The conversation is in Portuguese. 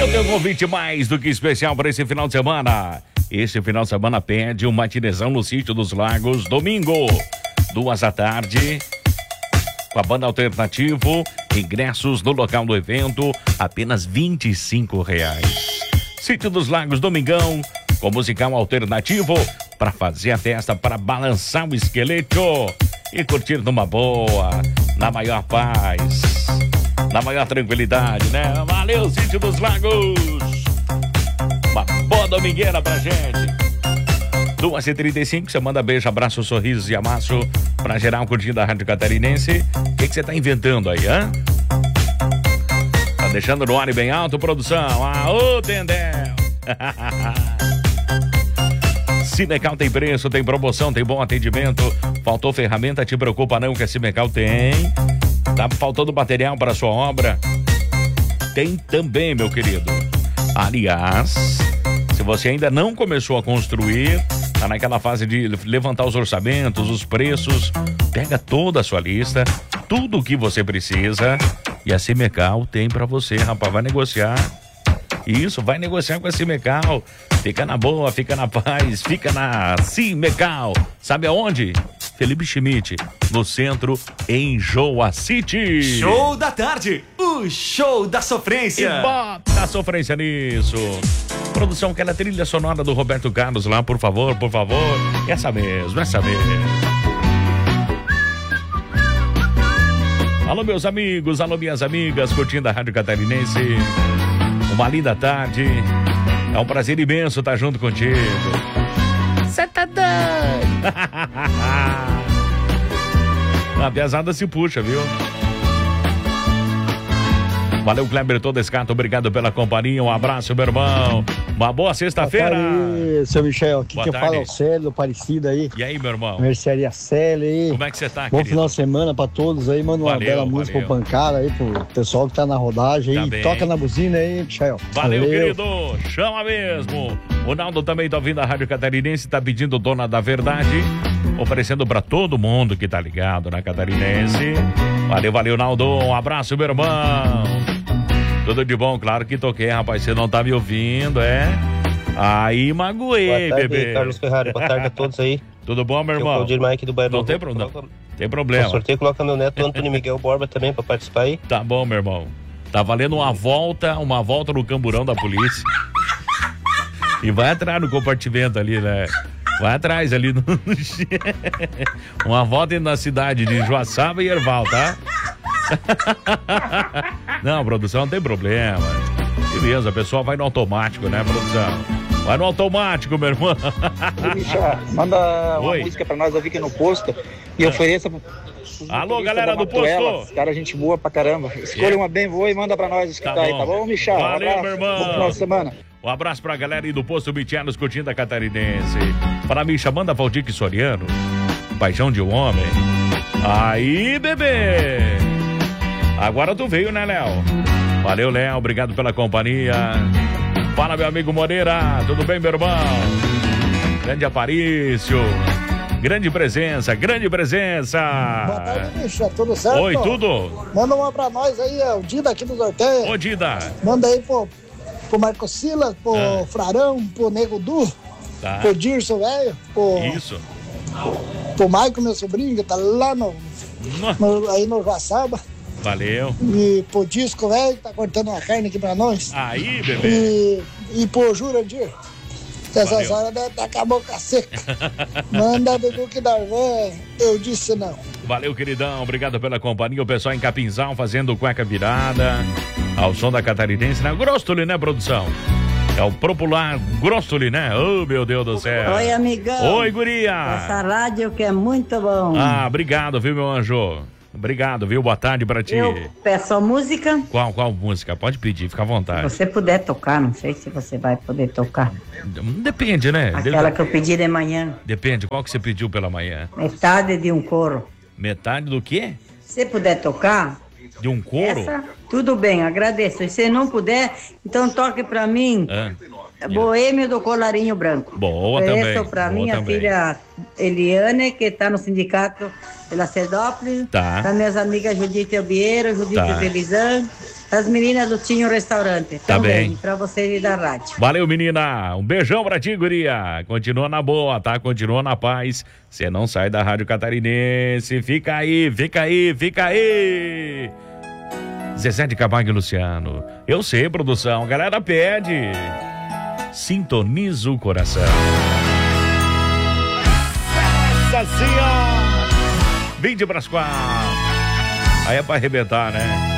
Eu tenho um convite mais do que especial para esse final de semana. Esse final de semana pede uma matinezão no Sítio dos Lagos, domingo, 14h, com a banda Alternativo. Ingressos no local do evento, apenas R$25. Sítio dos Lagos, domingão, com musical alternativo, para fazer a festa, para balançar o esqueleto e curtir numa boa, na maior paz, na maior tranquilidade, né? Valeu, Sítio dos Lagos! Uma boa domingueira pra gente. 2h35, você manda beijo, abraço, sorrisos e amasso pra geral curtindo a Rádio Catarinense. O que você tá inventando aí, hã? Tá deixando no ar e bem alto, produção? Aô, Tendel! Cimecal tem preço, tem promoção, tem bom atendimento. Faltou ferramenta, te preocupa não que a Cimecal tem. Tá faltando material para sua obra? Tem também, meu querido. Aliás, se você ainda não começou a construir, tá naquela fase de levantar os orçamentos, os preços, pega toda a sua lista, tudo o que você precisa e a Cimecal tem para você, rapaz, vai negociar. Isso, vai negociar com a Cimecal. Fica na boa, fica na paz, fica na Cimecal. Sabe aonde? Felipe Schmidt, no centro, em Joa City. Show da tarde, o show da sofrência. E bota a sofrência nisso. Produção, aquela trilha sonora do Roberto Carlos lá, por favor, por favor. Essa mesmo, essa mesmo. Alô, meus amigos, alô, minhas amigas, curtindo a Rádio Catarinense. Uma linda tarde. É um prazer imenso estar junto contigo. Cê tá doido? A pesada se puxa, viu? Valeu, Kleber Todescato, obrigado pela companhia, um abraço, meu irmão. Uma boa sexta-feira. Aí, seu Michel, aqui boa que tarde. fala é o Célio, Aparecido aí. E aí, meu irmão? Mercearia Célio aí. Como é que você tá, Bom querido? final de semana pra todos aí, manda uma Valeu, bela música pro Pancada aí, pro pessoal que tá na rodagem Tá aí. bem. Toca na buzina aí, Michel. Valeu, querido. Chama mesmo. O Naldo também tá ouvindo a Rádio Catarinense, tá pedindo Dona da Verdade, oferecendo pra todo mundo que tá ligado na Catarinense. Valeu, valeu, Naldo. Um abraço, meu irmão. Tudo de bom, claro que toquei, rapaz. Você não tá me ouvindo, é? Aí magoei, boa tarde, bebê. Carlos Ferrari, boa tarde a todos aí. Tudo bom, meu irmão? Eu sou o Mike do bairro. Não tem problema. Tem problema. No sorteio coloca meu neto Antônio Miguel Borba também pra participar aí. Tá bom, meu irmão. Tá valendo uma volta no camburão da polícia. E vai atrás no compartimento ali, né? Vai atrás ali no... Uma volta na cidade de Joaçaba e Erval, tá? Não, produção, não tem problema. Beleza, a pessoa vai no automático, né, produção? Vai no automático, meu irmão. Ô, Michel, manda uma música pra nós ouvir aqui no posto e ofereça pro... Alô, galera do posto. Os caras, gente boa pra caramba. Escolha uma bem boa e manda pra nós os que tá aí, tá bom, Michel? Valeu, um meu irmão. Bom final de semana. Um abraço pra galera aí do posto Bitianos curtindo a Catarinense. Para mim, chamando a Valdir Soriano, paixão de um homem. Aí, bebê. Agora tu veio, né, Léo? Valeu, Léo, obrigado pela companhia. Fala, meu amigo Moreira, tudo bem, meu irmão? Grande Aparício, grande presença, grande presença. Boa tarde, bicho, tudo certo? Oi, tudo? Manda uma pra nós aí, é o Dida aqui do Norteia. Ô, Dida. Manda aí pro Marco Silas, pro Frarão, pro Nego Du, Tá. pro Dirson, velho, Isso. pro Maico, meu sobrinho, que tá lá aí no Joaçaba. Valeu. E pro Disco, velho, que tá cortando uma carne aqui pra nós. Aí, bebê. E pro Jurandir, que essas Valeu. horas deve estar com a boca seca. Manda do Duque Darvan, eu disse não. Valeu, queridão. Obrigado pela companhia. O pessoal em Capinzal fazendo cueca virada. Ao som da Catarinense, né? Grostoli, né, produção? É o popular Grostoli, né? Oh, meu Deus do céu. Oi, amigão. Oi, guria. Essa rádio que é muito bom. Ah, obrigado, viu, meu anjo? Obrigado, viu? Boa tarde pra ti. Eu peço a música. Qual música? Pode pedir, fica à vontade. Se você puder tocar, não sei se você vai poder tocar. Depende, né? Aquela que eu pedi de manhã. Depende, qual que você pediu pela manhã? Metade de um coro. Metade do quê? Se puder tocar... De um coro? Essa, tudo bem, agradeço. E se não puder, então toque pra mim. Boêmio do Colarinho Branco. Boa Ofereço também. para Boa minha também. filha Eliane, que está no sindicato pela Cedópolis. Tá. Para minhas amigas Judite Albiero, Judite Tá. Felizan. As meninas do Tinho Restaurante. Tá também, bem. para vocês da rádio. Valeu, menina. Um beijão pra ti, guria. Continua na boa, tá? Continua na paz. Você não sai da Rádio Catarinense. Fica aí, fica aí, fica aí. Zezé de Camargo e Luciano. Eu sei, produção. A galera pede. Sintoniza o coração. Nossa Senhora! 20 para as 4. Aí é pra arrebentar, né?